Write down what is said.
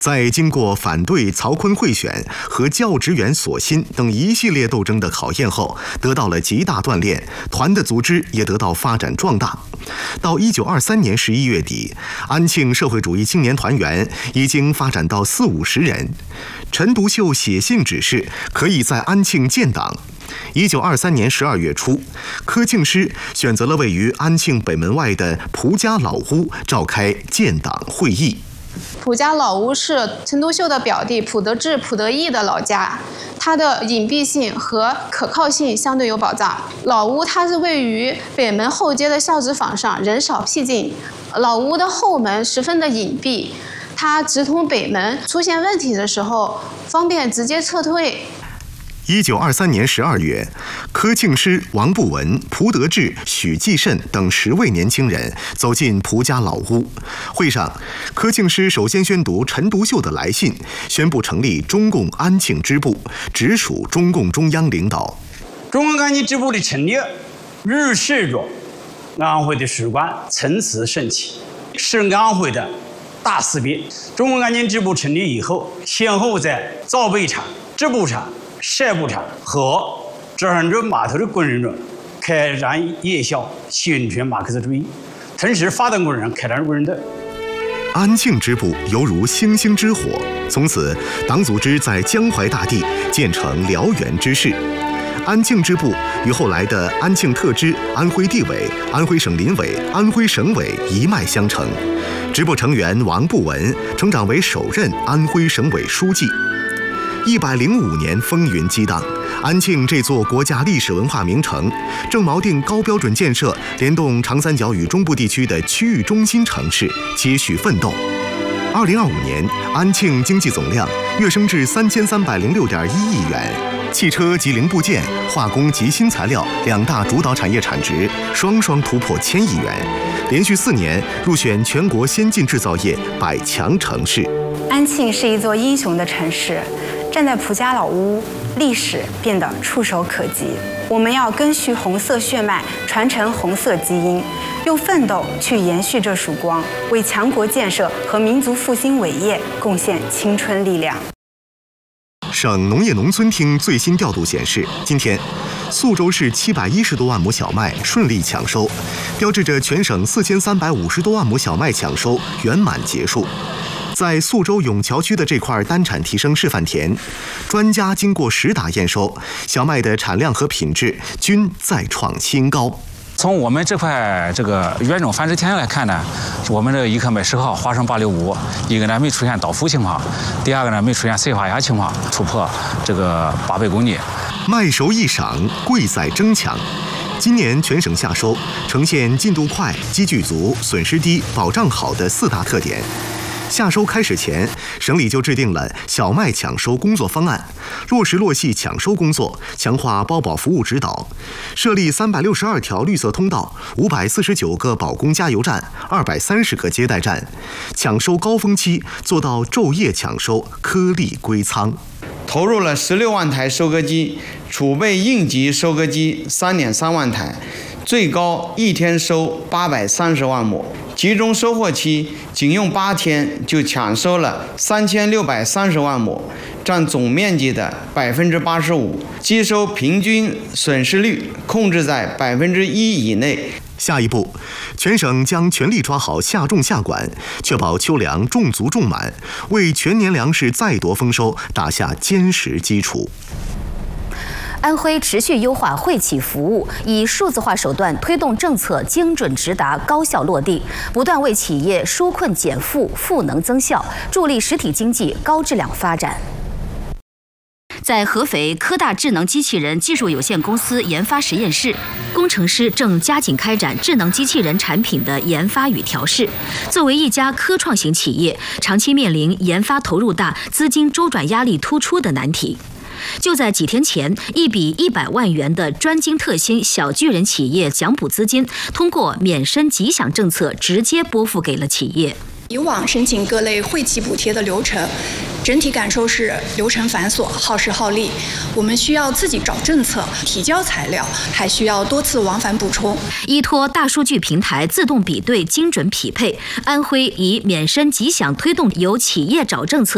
在经过反对曹锟贿选和教职员索薪等一系列斗争的考验后，得到了极大锻炼，团的组织也得到发展壮大。到1923年11月底，安庆社会主义青年团员已经发展到40-50人。陈独秀写信指示可以在安庆建党。1923年12月初，柯庆施选择了位于安庆北门外的蒲家老屋召开建党会议。 蒲家老屋是陈独秀的表弟蒲德志、蒲德义的老家，它的隐蔽性和可靠性相对有保障。老屋它是位于北门后街的孝子坊上，人少僻静。老屋的后门十分的隐蔽，它直通北门，出现问题的时候方便直接撤退。 1923年12月，柯庆施、王步文、蒲德志、许继慎等10位年轻人走进蒲家老屋。会上，柯庆施首先宣读陈独秀的来信，宣布成立中共安庆支部，直属中共中央领导。 中共安庆支部的成立，预示着安徽的史观从此升起，是安徽的大事变。中共安庆支部成立以后，先后在造贝厂、织布厂、晒布厂和执行着码头的工人中开展夜校，宣传马克思主义，同时发动工人开展工人斗。 安庆支部犹如星星之火，从此党组织在江淮大地建成燎原之势。安庆支部与后来的安庆特支、安徽地委、安徽省临委、安徽省委一脉相承。支部成员王步文成长为首任安徽省委书记。105年风云激荡，安庆这座国家历史文化名城正锚定高标准建设，联动长三角与中部地区的区域中心城市，接续奋斗。2025年，安庆经济总量跃升至3306.1亿元，汽车及零部件、化工及新材料两大主导产业产值双双突破1000亿元，连续4年入选全国先进制造业100强城市。 安庆是一座英雄的城市。站在蒲家老屋，历史变得触手可及。我们要根续红色血脉，传承红色基因，用奋斗去延续这曙光，为强国建设和民族复兴伟业贡献青春力量。 省农业农村厅最新调度显示，今天宿州市710多万亩小麦顺利抢收，标志着全省4350多万亩小麦抢收圆满结束。在宿州永桥区的这块单产提升示范田，专家经过实打验收，小麦的产量和品质均再创新高。 从我们这块原种繁殖田来看呢，我们这一颗麦10号花生865，一个呢没出现倒伏情况，第二个呢没出现碎发芽情况，突破8倍公斤。 麦熟易赏，贵在争抢。今年全省夏收呈现进度快、积聚足、损失低、保障好的4大特点。夏收开始前，省里就制定了小麦抢收工作方案，落实落细抢收工作，强化包保服务指导，设立362条绿色通道、549个保供加油站、230个接待站，抢收高峰期做到昼夜抢收，颗粒归仓。 投入了16万台收割机，储备应急收割机3.3万台，最高一天收830万亩。集中收获期仅用8天就抢收了3630万亩，占总面积的85%，机收平均损失率控制在1%以内。 下一步，全省将全力抓好夏种夏管，确保秋粮种足种满，为全年粮食再夺丰收打下坚实基础。 安徽持续优化惠企服务，以数字化手段推动政策精准直达、高效落地，不断为企业纾困减负、赋能增效，助力实体经济高质量发展。在合肥科大智能机器人技术有限公司研发实验室，工程师正加紧开展智能机器人产品的研发与调试。作为一家科创型企业，长期面临研发投入大、资金周转压力突出的难题。就在几天前，一笔100万元的专精特新小巨人企业奖补资金，通过免申吉享政策直接拨付给了企业。 以往申请各类惠企补贴的流程，整体感受是流程繁琐、耗时耗力。我们需要自己找政策、提交材料，还需要多次往返补充。 依托大数据平台自动比对、精准匹配，安徽以免申吉享推动由企业找政策